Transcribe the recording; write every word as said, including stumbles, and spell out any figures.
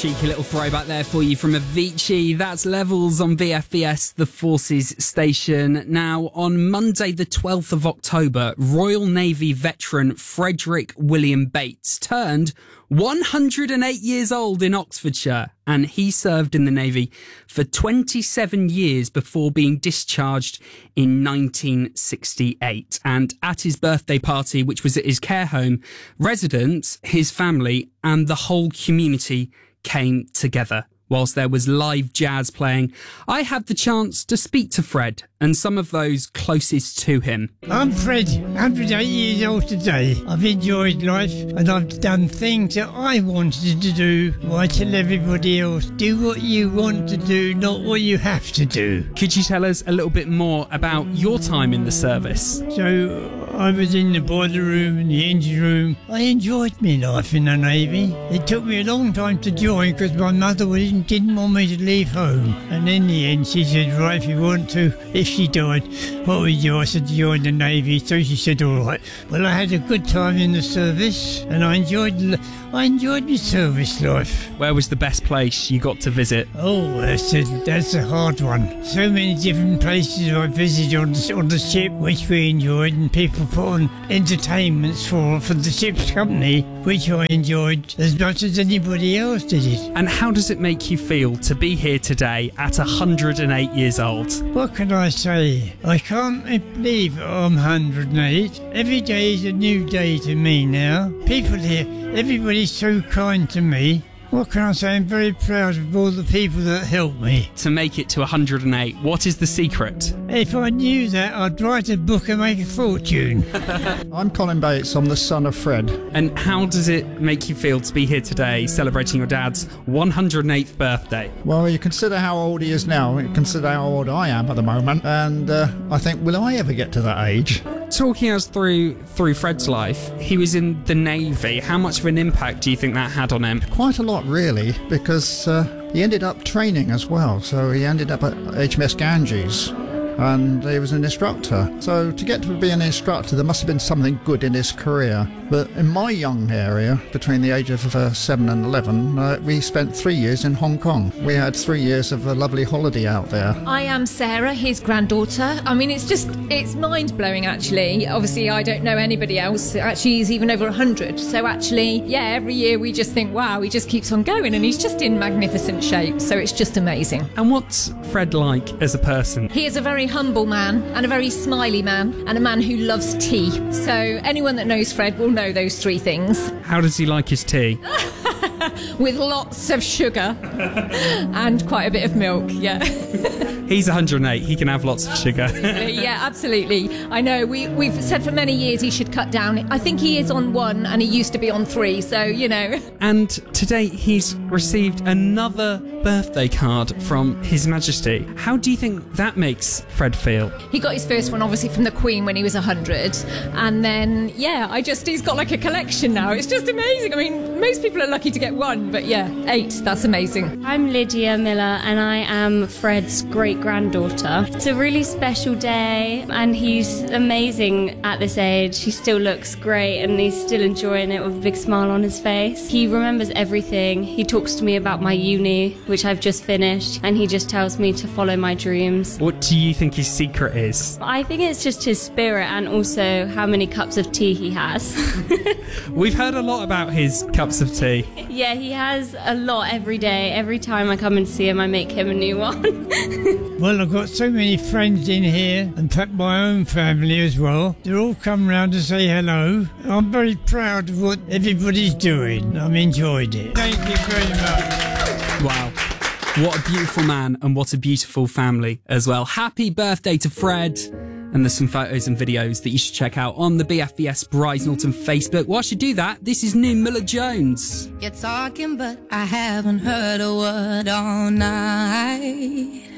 cheeky little throwback there for you from Avicii. That's Levels on V F B S, the Forces station. Now, on Monday, the twelfth of October, Royal Navy veteran Frederick William Bates turned one hundred eight years old in Oxfordshire, and he served in the Navy for twenty-seven years before being discharged in nineteen sixty-eight. And at his birthday party, which was at his care home, residents, his family, and the whole community came together. Whilst there was live jazz playing, I had the chance to speak to Fred and some of those closest to him. I'm Fred, one hundred eight years old today. I've enjoyed life and I've done things that I wanted to do. I tell everybody else, do what you want to do, not what you have to do. Could you tell us a little bit more about your time in the service? So I was in the boiler room and the engine room. I enjoyed my life in the Navy. It took me a long time to join because my mother was didn't want me to leave home, and in the end she said, right, if you want to, if she died, what would you do? I said, join the Navy. So she said, all right. Well, I had a good time in the service and I enjoyed I enjoyed my service life. Where was the best place you got to visit? Oh, that's a, that's a hard one. So many different places I visited on the, on the ship, which we enjoyed, and people put on entertainments for, for the ship's company, which I enjoyed as much as anybody else did it. And how does it make you feel to be here today at one hundred eight years old? What can I say? I can't believe I'm one hundred eight. Every day is a new day to me now. People here, everybody's so kind to me. What can I say? I'm very proud of all the people that helped me. To make it to one hundred eight, what is the secret? If I knew that, I'd write a book and make a fortune. I'm Colin Bates, I'm the son of Fred. And how does it make you feel to be here today celebrating your dad's one hundred eighth birthday? Well, you consider how old he is now, you consider how old I am at the moment, and uh, I think, will I ever get to that age? Talking us through through Fred's life, he was in the Navy. How much of an impact do you think that had on him? Quite a lot, really, because uh, he ended up training as well. So he ended up at H M S Ganges, and he was an instructor. So to get to be an instructor, there must have been something good in his career. But in my young area, between the age of uh, seven and eleven, uh, we spent three years in Hong Kong. We had three years of a lovely holiday out there. I am Sarah, his granddaughter. I mean, it's just, it's mind-blowing, actually. Obviously, I don't know anybody else. Actually, he's even over one hundred. So actually, yeah, every year we just think, wow, he just keeps on going, and he's just in magnificent shape. So it's just amazing. And what's Fred like as a person? He is a very humble man and a very smiley man and a man who loves tea. So anyone that knows Fred will know those three things. How does he like his tea? With lots of sugar and quite a bit of milk, yeah. He's one hundred eight, he can have lots of sugar. Yeah, absolutely. I know, we, we've said for many years he should cut down. I think he is on one and he used to be on three, so, you know. And today he's received another birthday card from His Majesty. How do you think that makes Fred feel? He got his first one, obviously, from the Queen when he was one hundred. And then, yeah, I just, he's got like a collection now. It's just amazing. I mean, most people are lucky to get one, but yeah, eight, that's amazing. I'm Lydia Miller and I am Fred's great-granddaughter. It's a really special day and he's amazing at this age. He still looks great and he's still enjoying it with a big smile on his face. He remembers everything. He talks to me about my uni, which I've just finished, and he just tells me to follow my dreams. What do you think his secret is? I think it's just his spirit and also how many cups of tea he has. We've heard a lot about his cups of tea. Yeah, he has a lot every day. Every time I come and see him, I make him a new one. Well, I've got so many friends in here, and perhaps my own family as well. They're all come round to say hello. I'm very proud of what everybody's doing. I've enjoyed it. Thank you very much. Wow. What a beautiful man and what a beautiful family as well. Happy birthday to Fred. And there's some photos and videos that you should check out on the B F B S Bryce Norton Facebook. Whilst you do that, this is new Miller Jones. You're talking, but I haven't heard a word all night.